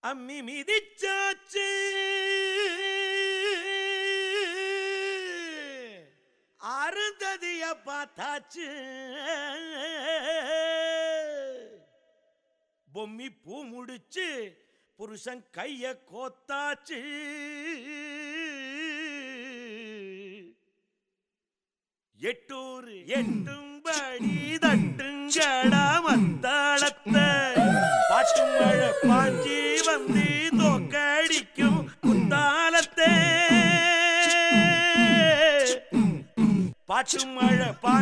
அம்மி மிதிச்சாச்சு அருந்ததிய பார்த்தாச்சு பொம்மி பூ முடிச்சு புருஷன் கைய கோத்தாச்சு எட்டூர் எட்டும்படி தட்டுங்கடா மத்தாளத்தை பாட்டு மழை பாஞ்சி வந்து தோக்கடிக்கும் குத்தாலத்தை பாட்டு மழை